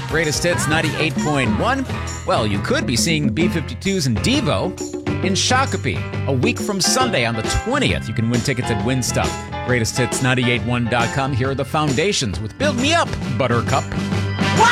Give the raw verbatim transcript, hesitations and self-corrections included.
Greatest Hits ninety-eight point one. Well, you could be seeing the B fifty-twos and Devo in Shakopee a week from Sunday on the twentieth. You can win tickets at Win Stuff. greatest hits nine eight one dot com. Here are the foundations with Build Me Up, Buttercup.